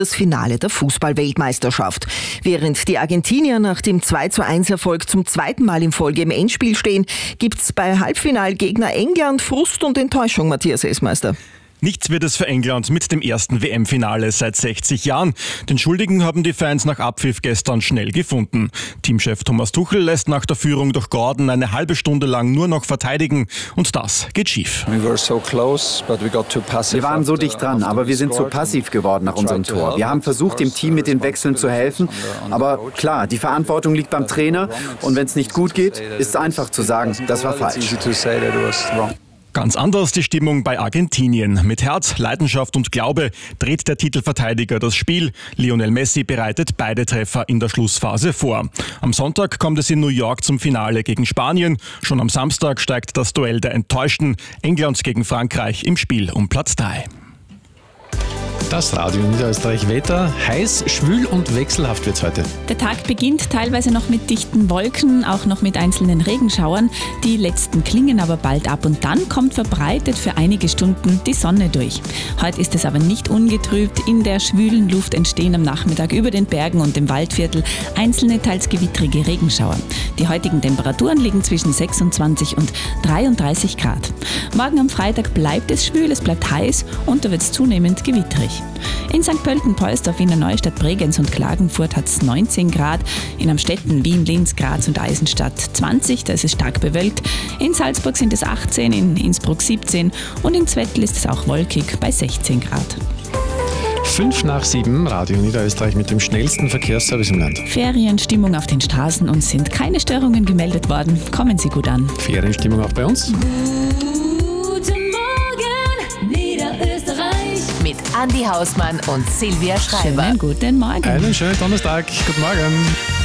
Das Finale der Fußball-Weltmeisterschaft. Während die Argentinier nach dem 2:1-Erfolg zum zweiten Mal in Folge im Endspiel stehen, gibt's bei Halbfinalgegner England Frust und Enttäuschung, Matthias Esmeister. Nichts wird es für England mit dem ersten WM-Finale seit 60 Jahren. Den Schuldigen haben die Fans nach Abpfiff gestern schnell gefunden. Teamchef Thomas Tuchel lässt nach der Führung durch Gordon eine halbe Stunde lang nur noch verteidigen. Und das geht schief. Wir waren so dicht dran, aber wir sind zu passiv geworden nach unserem Tor. Wir haben versucht, dem Team mit den Wechseln zu helfen. Aber klar, die Verantwortung liegt beim Trainer. Und wenn es nicht gut geht, ist es einfach zu sagen, das war falsch. Ganz anders die Stimmung bei Argentinien. Mit Herz, Leidenschaft und Glaube dreht der Titelverteidiger das Spiel. Lionel Messi bereitet beide Treffer in der Schlussphase vor. Am Sonntag kommt es in New York zum Finale gegen Spanien. Schon am Samstag steigt das Duell der Enttäuschten. England gegen Frankreich im Spiel um Platz 3. Das Radio Niederösterreich Wetter. Heiß, schwül und wechselhaft wird's heute. Der Tag beginnt teilweise noch mit dichten Wolken, auch noch mit einzelnen Regenschauern. Die letzten klingen aber bald ab und dann kommt verbreitet für einige Stunden die Sonne durch. Heute ist es aber nicht ungetrübt. In der schwülen Luft entstehen am Nachmittag über den Bergen und dem Waldviertel einzelne, teils gewittrige Regenschauer. Die heutigen Temperaturen liegen zwischen 26 und 33 Grad. Morgen am Freitag bleibt es schwül, es bleibt heiß und da wird es zunehmend gewittrig. In St. Pölten, Polsdorf, Wiener Neustadt, Bregenz und Klagenfurt hat es 19 Grad. In Amstetten, Wien, Linz, Graz und Eisenstadt 20, da ist es stark bewölkt. In Salzburg sind es 18, in Innsbruck 17 und in Zwettl ist es auch wolkig bei 16 Grad. 5:07, Radio Niederösterreich mit dem schnellsten Verkehrsservice im Land. Ferienstimmung auf den Straßen und sind keine Störungen gemeldet worden. Kommen Sie gut an. Ferienstimmung auch bei uns? Mit Andi Hausmann und Silvia Schreiber. Schönen guten Morgen. Einen schönen Donnerstag. Guten Morgen.